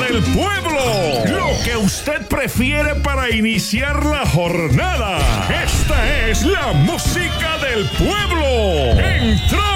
del pueblo. Lo que usted prefiere para iniciar la jornada. Esta es la música del pueblo. ¡Entró!